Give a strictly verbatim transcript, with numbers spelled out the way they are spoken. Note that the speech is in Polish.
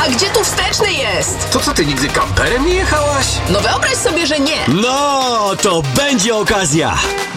A gdzie tu wsteczny jest? To co, ty nigdy kamperem nie jechałaś? No wyobraź sobie, że nie. No, to będzie okazja.